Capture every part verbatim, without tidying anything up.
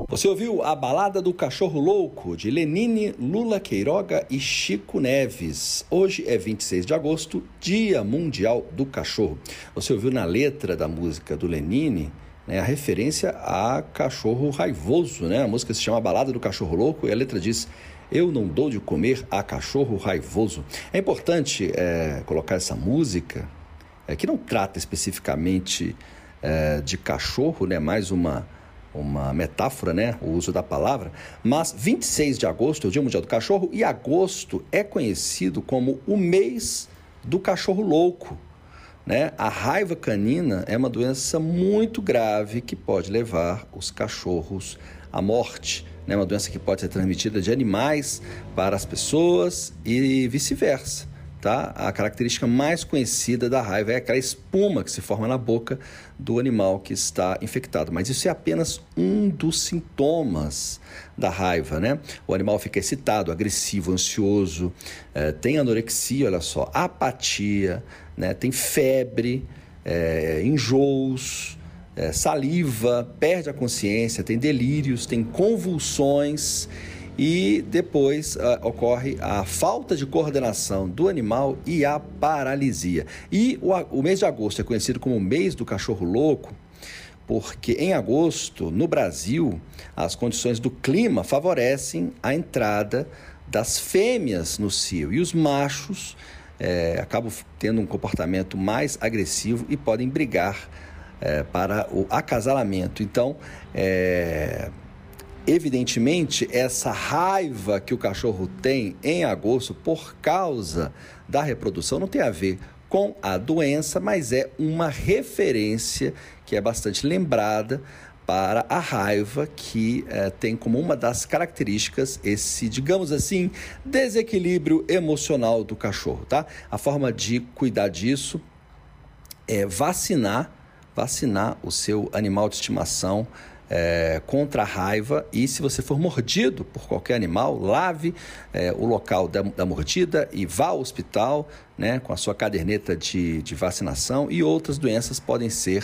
Você ouviu A Balada do Cachorro Louco, de Lenine, Lula Queiroga e Chico Neves. Hoje é vinte e seis de agosto, Dia Mundial do Cachorro. Você ouviu na letra da música do Lenine, né, a referência a cachorro raivoso, né? A música se chama A Balada do Cachorro Louco e a letra diz: eu não dou de comer a cachorro raivoso. É importante é, colocar essa música, é, que não trata especificamente é, de cachorro, né? Mais uma... uma metáfora, né, o uso da palavra, mas vinte e seis de agosto é o Dia Mundial do Cachorro e agosto é conhecido como o mês do cachorro louco, né? A raiva canina é uma doença muito grave que pode levar os cachorros à morte, né? Uma doença que pode ser transmitida de animais para as pessoas e vice-versa. Tá? A característica mais conhecida da raiva é aquela espuma que se forma na boca do animal que está infectado. Mas isso é apenas um dos sintomas da raiva, né? O animal fica excitado, agressivo, ansioso, é, tem anorexia, olha só, apatia, né? Tem febre, é, enjoos, é, saliva, perde a consciência, tem delírios, tem convulsões. E depois uh, ocorre a falta de coordenação do animal e a paralisia. E o, o mês de agosto é conhecido como o mês do cachorro louco, porque em agosto, no Brasil, as condições do clima favorecem a entrada das fêmeas no cio. E os machos é, acabam tendo um comportamento mais agressivo e podem brigar é, para o acasalamento. Então, é... evidentemente, essa raiva que o cachorro tem em agosto por causa da reprodução não tem a ver com a doença, mas é uma referência que é bastante lembrada para a raiva que eh, tem como uma das características esse, digamos assim, desequilíbrio emocional do cachorro, tá? A forma de cuidar disso é vacinar, vacinar o seu animal de estimação É, contra a raiva, e se você for mordido por qualquer animal, lave é, o local da, da mordida e vá ao hospital, né, com a sua caderneta de, de vacinação. E outras doenças podem ser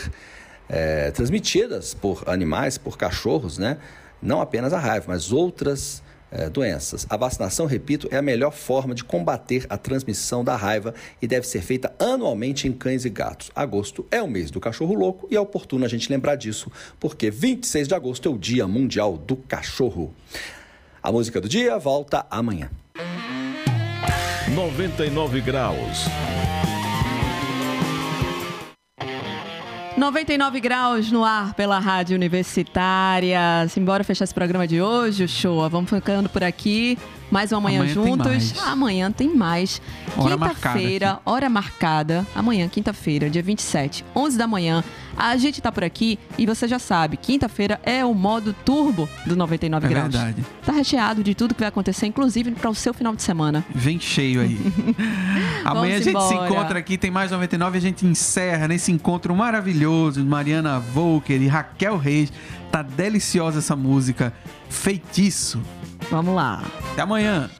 é, transmitidas por animais, por cachorros, né? Não apenas a raiva, mas outras É, doenças. A vacinação, repito, é a melhor forma de combater a transmissão da raiva e deve ser feita anualmente em cães e gatos. Agosto é o mês do cachorro louco e é oportuno a gente lembrar disso, porque vinte e seis de agosto é o Dia Mundial do Cachorro. A música do dia volta amanhã. noventa e nove graus. noventa e nove graus no ar pela Rádio Universitária. Simbora fechar esse programa de hoje, Show. Vamos ficando por aqui. Mais uma manhã amanhã juntos. Tem mais. Amanhã tem mais. Hora Quinta-feira, marcada hora marcada. Amanhã, quinta-feira, dia vinte e sete, onze da manhã. A gente tá por aqui e você já sabe, quinta-feira é o modo turbo do noventa e nove é graus. Verdade. Tá recheado de tudo que vai acontecer, inclusive para o seu final de semana. Vem cheio aí. Amanhã a gente embora. se encontra aqui, tem mais noventa e nove, a gente encerra nesse encontro maravilhoso de Mariana Volker e Raquel Reis. Tá deliciosa essa música, Feitiço. Vamos lá. Até amanhã.